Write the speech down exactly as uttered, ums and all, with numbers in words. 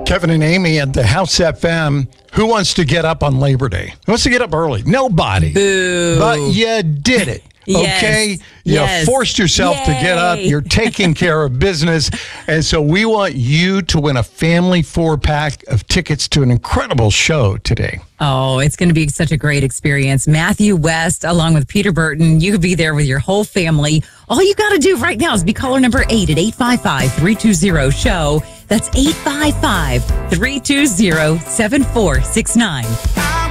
Kevin and Amy at the House F M. Who wants to get up on Labor Day? Who wants to get up early? Nobody. Boo. But you did it. Yes. Okay? You Yes. forced yourself Yay. to get up. You're taking care of business. And so we want you to win a family four-pack of tickets to an incredible show today. Oh, it's going to be such a great experience. Matthew West, along with Peter Burton, you could be there with your whole family. All you got to do right now is be caller number eight at eight five five, three two zero, SHOW. That's eight five five, three two zero, seven four six nine.